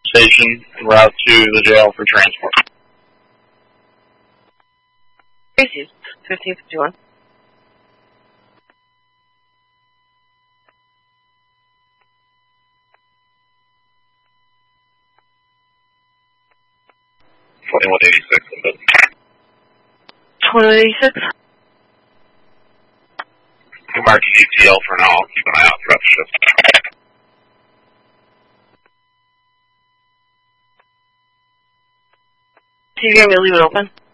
station en route to the jail for transport. Tracy's 1551. $21.86. 2186. I'm marking ETL for now. I'll keep an eye out throughout the shift. So you're going to leave it open?